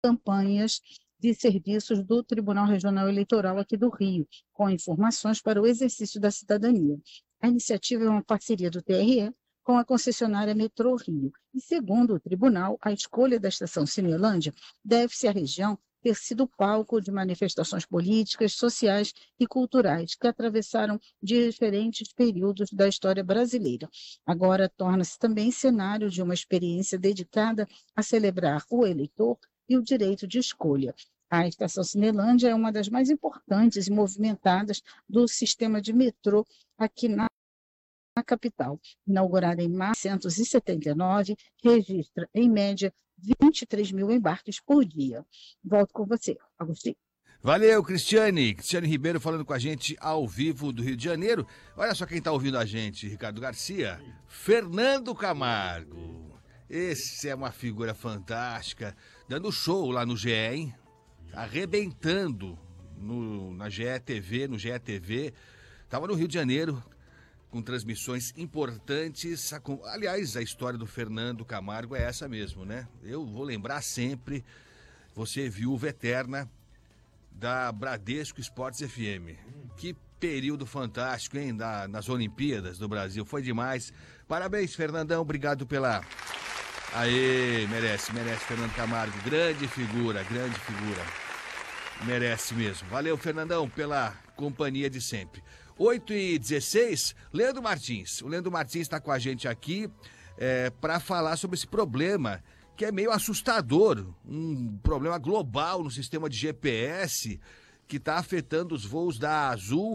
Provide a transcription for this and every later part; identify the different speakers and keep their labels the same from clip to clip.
Speaker 1: campanhas de serviços do Tribunal Regional Eleitoral aqui do Rio, com informações para o exercício da cidadania. A iniciativa é uma parceria do TRE com a concessionária Metrô Rio. E, segundo o tribunal, a escolha da estação Cinelândia deve-se à região ter sido palco de manifestações políticas, sociais e culturais que atravessaram diferentes períodos da história brasileira. Agora torna-se também cenário de uma experiência dedicada a celebrar o eleitor e o direito de escolha. A estação Cinelândia é uma das mais importantes e movimentadas do sistema de metrô aqui na capital. Inaugurada em 1979, registra, em média, 23 mil embarques por dia. Volto com você, Agostinho.
Speaker 2: Valeu, Cristiane. Cristiane Ribeiro falando com a gente ao vivo do Rio de Janeiro. Olha só quem está ouvindo a gente, Ricardo Garcia. Fernando Camargo. Esse é uma figura fantástica. Dando show lá no GE, hein? Arrebentando na GE TV, no GE TV. Estava no Rio de Janeiro, com transmissões importantes. Aliás, a história do Fernando Camargo é essa mesmo, né? Eu vou lembrar sempre, você viúva eterna da Bradesco Esportes FM. Que período fantástico, hein? Nas Olimpíadas do Brasil, foi demais. Parabéns, Fernandão, obrigado pela... Aê, merece, Fernando Camargo, grande figura. Merece mesmo. Valeu, Fernandão, pela companhia de sempre. 8h16, Leandro Martins. O Leandro Martins está com a gente aqui para falar sobre esse problema que é meio assustador, um problema global no sistema de GPS que está afetando os voos da Azul.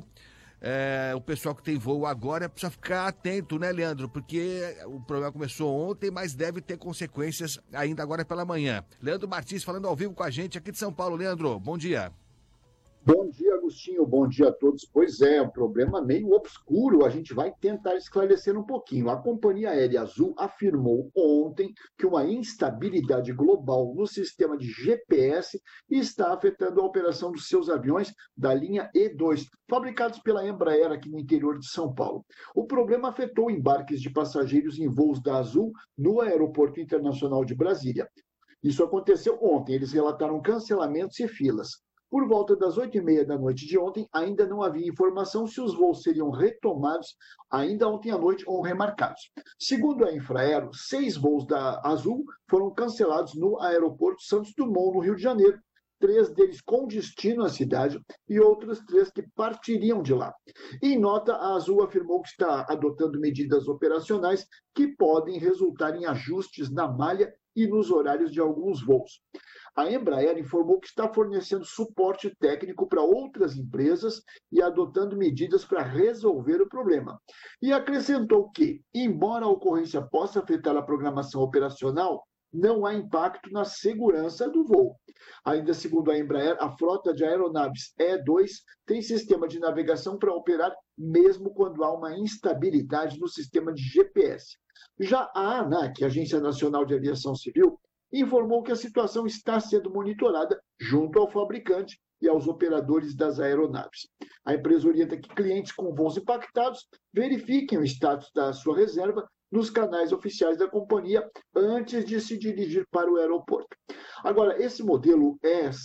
Speaker 2: O pessoal que tem voo agora precisa ficar atento, né, Leandro? Porque o problema começou ontem, mas deve ter consequências ainda agora pela manhã. Leandro Martins falando ao vivo com a gente aqui de São Paulo. Leandro, bom dia.
Speaker 3: Bom dia, Agostinho. Bom dia a todos. Pois é, um problema meio obscuro. A gente vai tentar esclarecer um pouquinho. A Companhia Aérea Azul afirmou ontem que uma instabilidade global no sistema de GPS está afetando a operação dos seus aviões da linha E2, fabricados pela Embraer aqui no interior de São Paulo. O problema afetou embarques de passageiros em voos da Azul no Aeroporto Internacional de Brasília. Isso aconteceu ontem. Eles relataram cancelamentos e filas. Por volta das 8h30 da noite de ontem, ainda não havia informação se os voos seriam retomados ainda ontem à noite ou remarcados. Segundo a Infraero, 6 voos da Azul foram cancelados no aeroporto Santos Dumont, no Rio de Janeiro, 3 deles com destino à cidade e outros 3 que partiriam de lá. Em nota, a Azul afirmou que está adotando medidas operacionais que podem resultar em ajustes na malha e nos horários de alguns voos. A Embraer informou que está fornecendo suporte técnico para outras empresas e adotando medidas para resolver o problema. E acrescentou que, embora a ocorrência possa afetar a programação operacional, não há impacto na segurança do voo. Ainda segundo a Embraer, a frota de aeronaves E2 tem sistema de navegação para operar mesmo quando há uma instabilidade no sistema de GPS. Já a ANAC, Agência Nacional de Aviação Civil, informou que a situação está sendo monitorada junto ao fabricante e aos operadores das aeronaves. A empresa orienta que clientes com voos impactados verifiquem o status da sua reserva nos canais oficiais da companhia antes de se dirigir para o aeroporto. Agora, esse modelo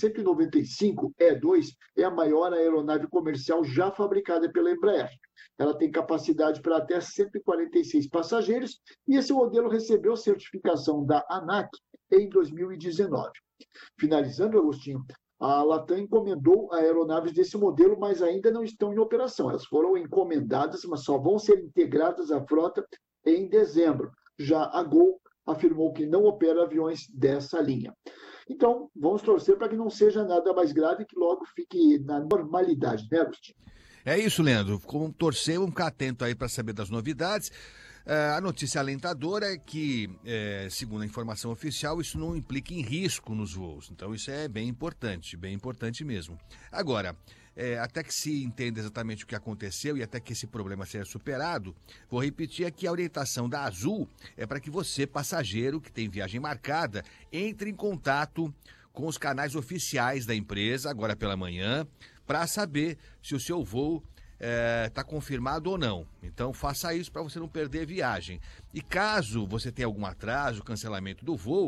Speaker 3: E195 E2 é a maior aeronave comercial já fabricada pela Embraer. Ela tem capacidade para até 146 passageiros e esse modelo recebeu certificação da ANAC em 2019. Finalizando, Agostinho, a Latam encomendou aeronaves desse modelo, mas ainda não estão em operação. Elas foram encomendadas, mas só vão ser integradas à frota em dezembro. Já a Gol afirmou que não opera aviões dessa linha. Então, vamos torcer para que não seja nada mais grave e que logo fique na normalidade, né, Agostinho?
Speaker 2: É isso, Leandro. Vamos torcer, vamos ficar atento aí para saber das novidades. A notícia alentadora é que, segundo a informação oficial, isso não implica em risco nos voos. Então isso é bem importante mesmo. Agora, até que se entenda exatamente o que aconteceu e até que esse problema seja superado, vou repetir aqui a orientação da Azul é para que você, passageiro que tem viagem marcada, entre em contato com os canais oficiais da empresa, agora pela manhã, para saber se o seu voo está confirmado ou não. Então faça isso para você não perder a viagem. E caso você tenha algum atraso, cancelamento do voo,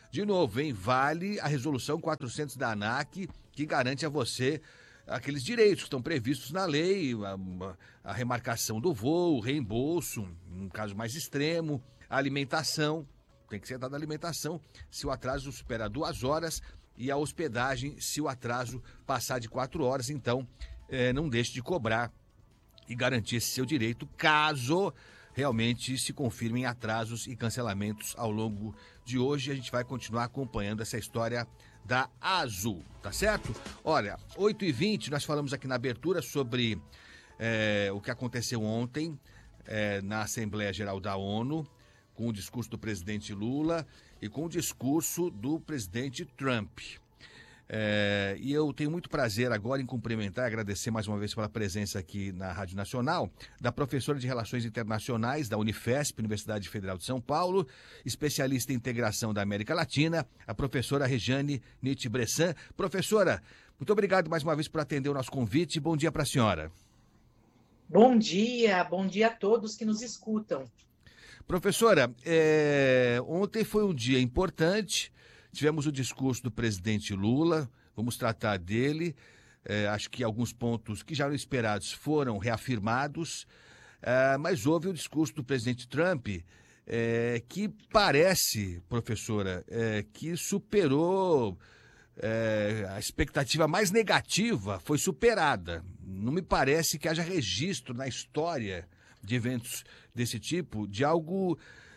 Speaker 2: De novo, hein? Vale a resolução 400 da ANAC, que garante a você aqueles direitos que estão previstos na lei, a remarcação do voo, o reembolso, um caso mais extremo, a alimentação, tem que ser dada a alimentação se o atraso superar 2 horas e a hospedagem se o atraso passar de 4 horas, então não deixe de cobrar e garantir esse seu direito caso realmente se confirmem atrasos e cancelamentos ao longo de hoje. A gente vai continuar acompanhando essa história da Azul, tá certo? Olha, 8h20, nós falamos aqui na abertura sobre o que aconteceu ontem na Assembleia Geral da ONU, com o discurso do presidente Lula e com o discurso do presidente Trump. E eu tenho muito prazer agora em cumprimentar e agradecer mais uma vez pela presença aqui na Rádio Nacional da professora de Relações Internacionais da Unifesp, Universidade Federal de São Paulo, especialista em integração da América Latina, a professora Rejane Niti-Bressan. Professora, muito obrigado mais uma vez por atender o nosso convite. Bom dia para a senhora.
Speaker 4: Bom dia a todos que nos escutam.
Speaker 2: Professora, ontem foi um dia importante. Tivemos o discurso do presidente Lula, vamos tratar dele. Acho que alguns pontos que já eram esperados foram reafirmados, mas houve o discurso do presidente Trump, que parece, professora, que superou a expectativa mais negativa, foi superada. Não me parece que haja registro na história de eventos desse tipo, de algo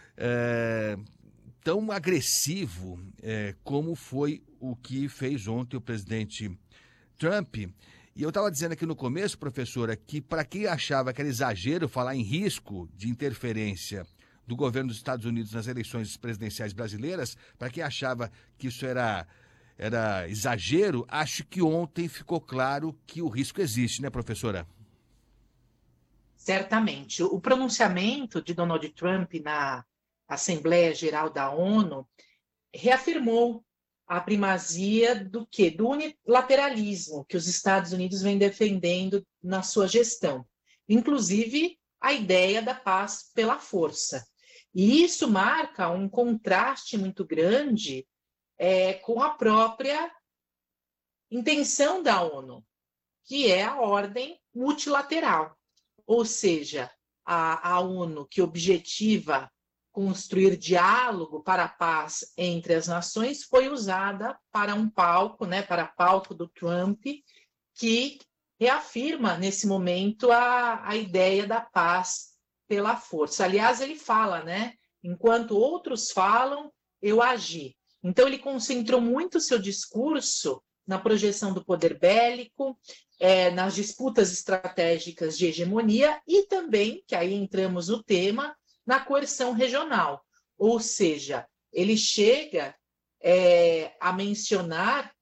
Speaker 2: tão agressivo como foi o que fez ontem o presidente Trump. E eu estava dizendo aqui no começo, professora, que para quem achava que era exagero falar em risco de interferência do governo dos Estados Unidos nas eleições presidenciais brasileiras, para quem achava que isso era exagero, acho que ontem ficou claro que o risco existe, né, professora?
Speaker 4: Certamente. O pronunciamento de Donald Trump na Assembleia Geral da ONU reafirmou a primazia do quê? Do unilateralismo que os Estados Unidos vêm defendendo na sua gestão, inclusive a ideia da paz pela força. E isso marca um contraste muito grande com a própria intenção da ONU, que é a ordem multilateral, ou seja, a ONU que objetiva construir diálogo para a paz entre as nações foi usada para um palco, para palco do Trump, que reafirma nesse momento a ideia da paz pela força. Aliás, ele fala, enquanto outros falam, eu agi. Então, ele concentrou muito o seu discurso na projeção do poder bélico, nas disputas estratégicas de hegemonia e também, que aí entramos no tema, na coerção regional. Ou seja, ele chega a mencionar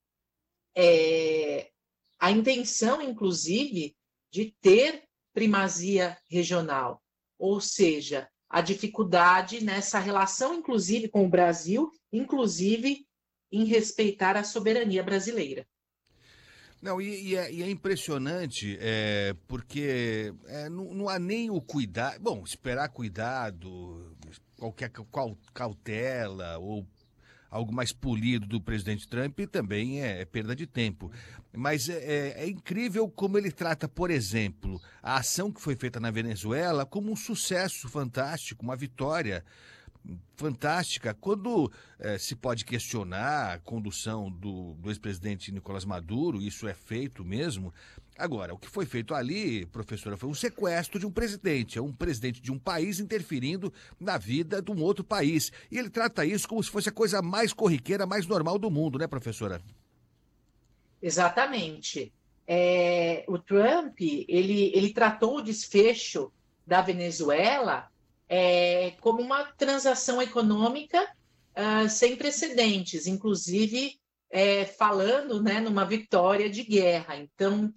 Speaker 4: a intenção, inclusive, de ter primazia regional. Ou seja, a dificuldade nessa relação, inclusive, com o Brasil, inclusive em respeitar a soberania brasileira.
Speaker 2: Não, e é impressionante, porque não há nem o cuidado, bom, esperar cuidado, qualquer cautela ou algo mais polido do presidente Trump também é perda de tempo. Mas é incrível como ele trata, por exemplo, a ação que foi feita na Venezuela como um sucesso fantástico, uma vitória fantástica, quando se pode questionar a condução do ex-presidente Nicolás Maduro, isso é feito mesmo. Agora, o que foi feito ali, professora, foi um sequestro de um presidente, um presidente de um país interferindo na vida de um outro país. E ele trata isso como se fosse a coisa mais corriqueira, mais normal do mundo, né, professora?
Speaker 4: Exatamente. O Trump, ele tratou o desfecho da Venezuela como uma transação econômica sem precedentes, inclusive falando numa vitória de guerra. Então,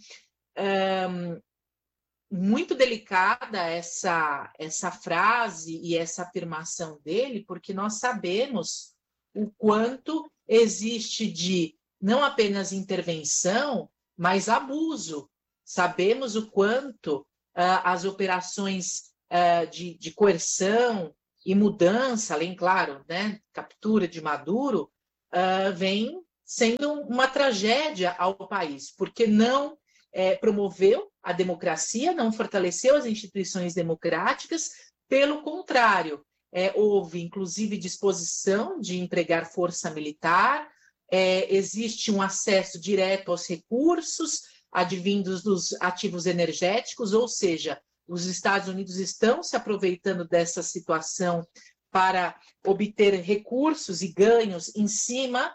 Speaker 4: muito delicada essa frase e essa afirmação dele, porque nós sabemos o quanto existe de não apenas intervenção, mas abuso. Sabemos o quanto as operações de coerção e mudança, além, claro, né, captura de Maduro, vem sendo uma tragédia ao país, porque não promoveu a democracia, não fortaleceu as instituições democráticas, pelo contrário, houve, inclusive, disposição de empregar força militar, existe um acesso direto aos recursos advindos dos ativos energéticos, ou seja, os Estados Unidos estão se aproveitando dessa situação para obter recursos e ganhos em cima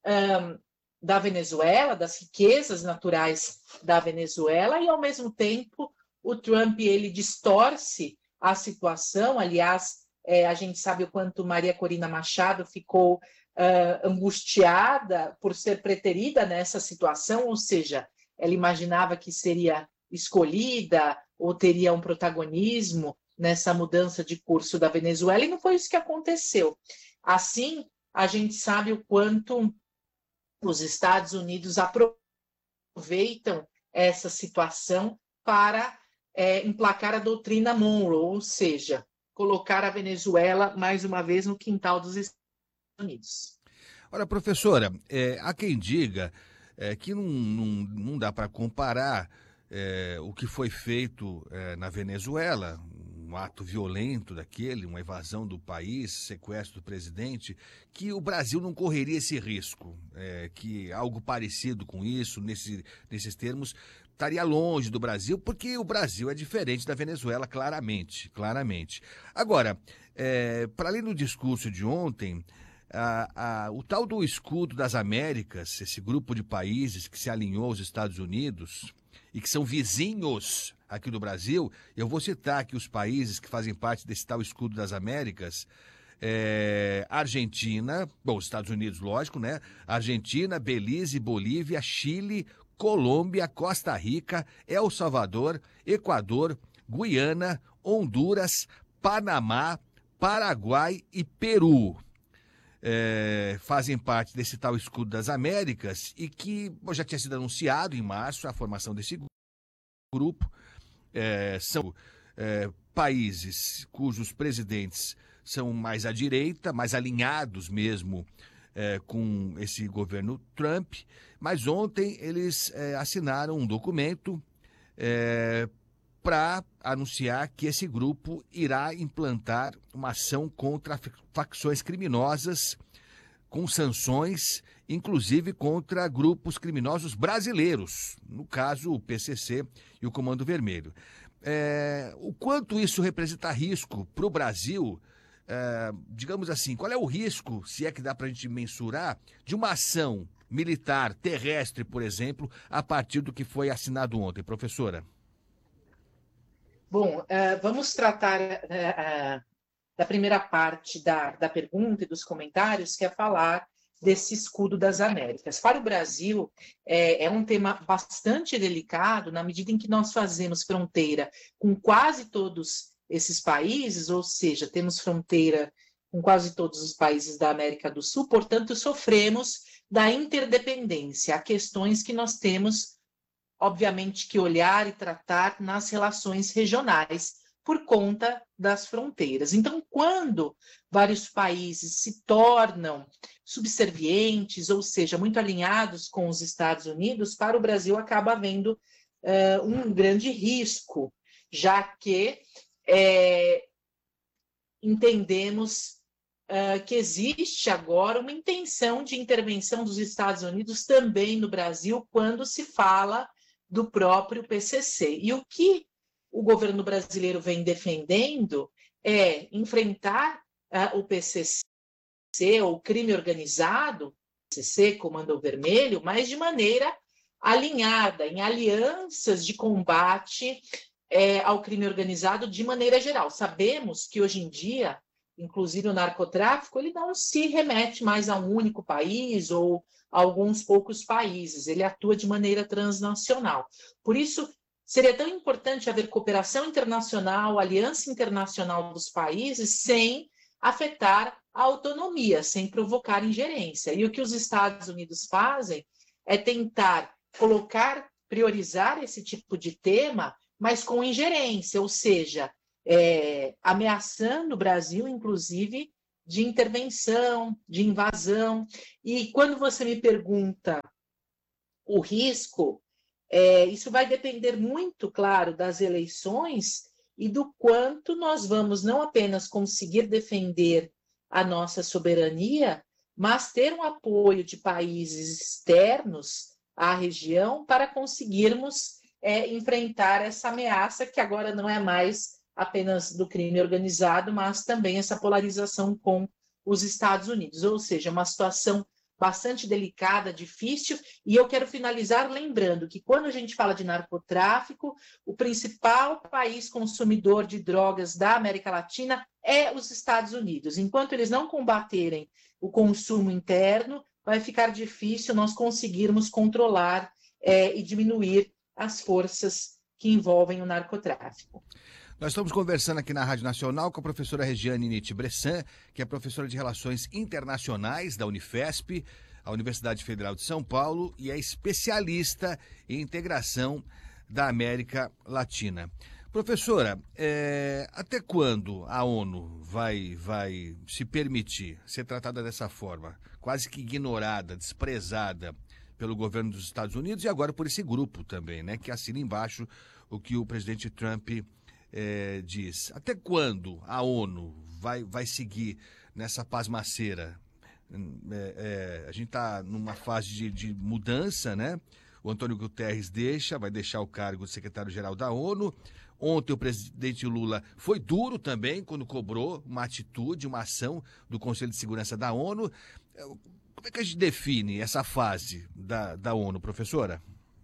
Speaker 4: da Venezuela, das riquezas naturais da Venezuela, e, ao mesmo tempo, o Trump ele distorce a situação. Aliás, a gente sabe o quanto Maria Corina Machado ficou angustiada por ser preterida nessa situação, ou seja, ela imaginava que seria escolhida ou teria um protagonismo nessa mudança de curso da Venezuela, e não foi isso que aconteceu. Assim, a gente sabe o quanto os Estados Unidos aproveitam essa situação para emplacar a doutrina Monroe, ou seja, colocar a Venezuela mais uma vez no quintal dos Estados Unidos.
Speaker 2: Ora, professora, há quem diga que não dá para comparar o que foi feito na Venezuela, um ato violento daquele, uma invasão do país, sequestro do presidente, que o Brasil não correria esse risco, que algo parecido com isso, nesses termos, estaria longe do Brasil, porque o Brasil é diferente da Venezuela, claramente. Agora, para além do discurso de ontem, o tal do escudo das Américas, esse grupo de países que se alinhou aos Estados Unidos e que são vizinhos aqui do Brasil, eu vou citar aqui os países que fazem parte desse tal escudo das Américas: Argentina, bom, Estados Unidos, lógico, né? Argentina, Belize, Bolívia, Chile, Colômbia, Costa Rica, El Salvador, Equador, Guiana, Honduras, Panamá, Paraguai e Peru. Fazem parte desse tal escudo das Américas e que já tinha sido anunciado em março a formação desse grupo. São países cujos presidentes são mais à direita, mais alinhados mesmo com esse governo Trump, mas ontem eles assinaram um documento para anunciar que esse grupo irá implantar uma ação contra facções criminosas, com sanções, inclusive contra grupos criminosos brasileiros, no caso o PCC e o Comando Vermelho. O quanto isso representa risco para o Brasil, digamos assim, qual é o risco, se é que dá para a gente mensurar, de uma ação militar terrestre, por exemplo, a partir do que foi assinado ontem, professora?
Speaker 4: Bom, vamos tratar da primeira parte da pergunta e dos comentários, que é falar desse escudo das Américas. Para o Brasil, é um tema bastante delicado, na medida em que nós fazemos fronteira com quase todos esses países, ou seja, temos fronteira com quase todos os países da América do Sul, portanto, sofremos da interdependência. Há questões que nós temos, obviamente, que olhar e tratar nas relações regionais, por conta das fronteiras. Então, quando vários países se tornam subservientes, ou seja, muito alinhados com os Estados Unidos, para o Brasil acaba havendo um grande risco, já que entendemos que existe agora uma intenção de intervenção dos Estados Unidos também no Brasil, quando se fala do próprio PCC. E o que o governo brasileiro vem defendendo é enfrentar o PCC, ou crime organizado, PCC, Comando Vermelho, mas de maneira alinhada, em alianças de combate ao crime organizado de maneira geral. Sabemos que hoje em dia, inclusive o narcotráfico, ele não se remete mais a um único país ou a alguns poucos países, ele atua de maneira transnacional. Por isso, seria tão importante haver cooperação internacional, aliança internacional dos países, sem afetar a autonomia, sem provocar ingerência. E o que os Estados Unidos fazem é tentar priorizar esse tipo de tema, mas com ingerência, ou seja, ameaçando o Brasil, inclusive, de intervenção, de invasão. E quando você me pergunta o risco, isso vai depender muito, claro, das eleições e do quanto nós vamos não apenas conseguir defender a nossa soberania, mas ter um apoio de países externos à região para conseguirmos enfrentar essa ameaça que agora não é mais apenas do crime organizado, mas também essa polarização com os Estados Unidos. Ou seja, uma situação bastante delicada, difícil, e eu quero finalizar lembrando que quando a gente fala de narcotráfico, o principal país consumidor de drogas da América Latina é os Estados Unidos. Enquanto eles não combaterem o consumo interno, vai ficar difícil nós conseguirmos controlar e diminuir as forças que envolvem o narcotráfico.
Speaker 2: Nós estamos conversando aqui na Rádio Nacional com a professora Regiane Nit Bressan, que é professora de Relações Internacionais da Unifesp, a Universidade Federal de São Paulo, e é especialista em integração da América Latina. Professora, até quando a ONU vai se permitir ser tratada dessa forma, quase que ignorada, desprezada pelo governo dos Estados Unidos e agora por esse grupo também, né, que assina embaixo o que o presidente Trump diz? Até quando a ONU vai seguir nessa pasmaceira? A gente está numa fase de mudança, né? O Antônio Guterres vai deixar o cargo de secretário-geral da ONU. Ontem o presidente Lula foi duro também quando cobrou uma atitude, uma ação do Conselho de Segurança da ONU. Como é que a gente define essa fase da ONU, professora?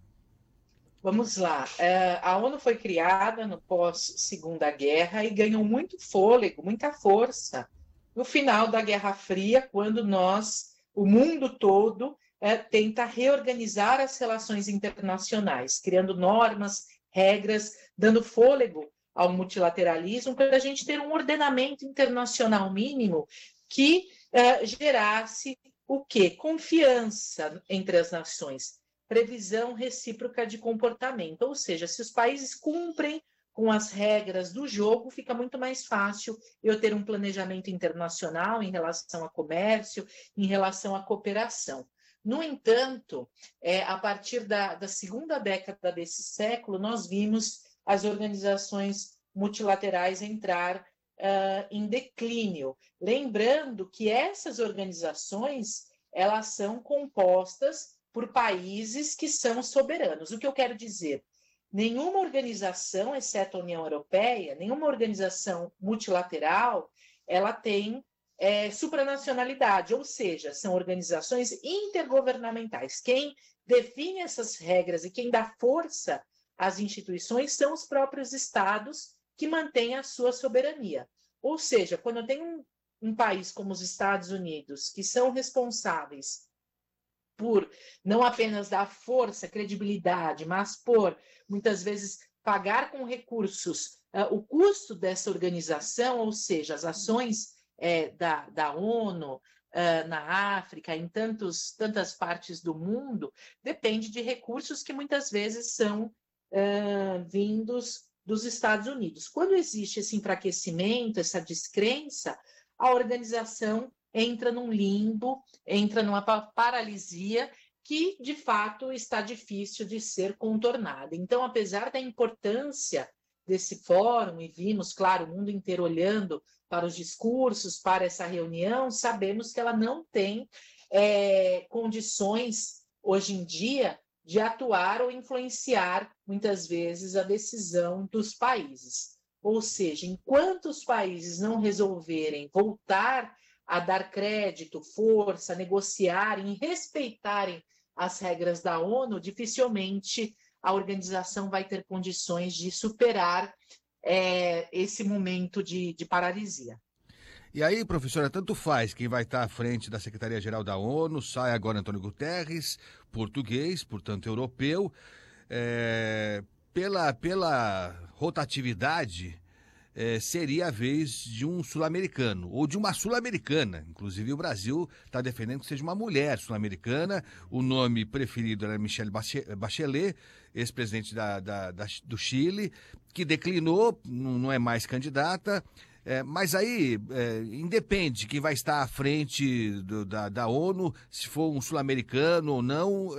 Speaker 4: Vamos lá. A ONU foi criada no pós-Segunda Guerra e ganhou muito fôlego, muita força no final da Guerra Fria, quando o mundo todo, tenta reorganizar as relações internacionais, criando normas, regras, dando fôlego ao multilateralismo para a gente ter um ordenamento internacional mínimo que gerasse o quê? Confiança entre as nações, previsão recíproca de comportamento, ou seja, se os países cumprem com as regras do jogo, fica muito mais fácil eu ter um planejamento internacional em relação a comércio, em relação à cooperação. No entanto, a partir da segunda década desse século, nós vimos as organizações multilaterais entrar em declínio. Lembrando que essas organizações, elas são compostas por países que são soberanos. O que eu quero dizer? Nenhuma organização, exceto a União Europeia, nenhuma organização multilateral, ela tem supranacionalidade, ou seja, são organizações intergovernamentais. Quem define essas regras e quem dá força às instituições são os próprios estados que mantêm a sua soberania. Ou seja, quando eu tenho um país como os Estados Unidos, que são responsáveis por não apenas dar força, credibilidade, mas por, muitas vezes, pagar com recursos o custo dessa organização, ou seja, as ações da ONU na África, em tantas partes do mundo, depende de recursos que muitas vezes são vindos dos Estados Unidos. Quando existe esse enfraquecimento, essa descrença, a organização entra num limbo, entra numa paralisia que, de fato, está difícil de ser contornada. Então, apesar da importância desse fórum, e vimos, claro, o mundo inteiro olhando para os discursos, para essa reunião, sabemos que ela não tem condições, hoje em dia, de atuar ou influenciar, muitas vezes, a decisão dos países. Ou seja, enquanto os países não resolverem voltar a dar crédito, força, negociarem e respeitarem as regras da ONU, dificilmente a organização vai ter condições de superar esse momento de paralisia.
Speaker 2: E aí, professora, tanto faz quem vai estar à frente da Secretaria-Geral da ONU, sai agora Antônio Guterres, português, portanto europeu, pela rotatividade seria a vez de um sul-americano, ou de uma sul-americana. Inclusive, o Brasil está defendendo que seja uma mulher sul-americana. O nome preferido era Michelle Bachelet, ex-presidente do Chile, que declinou, não é mais candidata. Mas aí independe quem vai estar à frente da ONU, se for um sul-americano ou não.